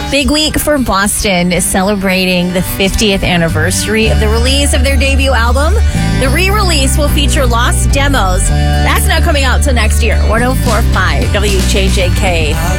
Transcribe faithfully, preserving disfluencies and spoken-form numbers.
Big week for Boston is celebrating the fiftieth anniversary of the release of their debut album. The re-release will feature lost demos. That's not coming out till next year. one oh four point five W J J K.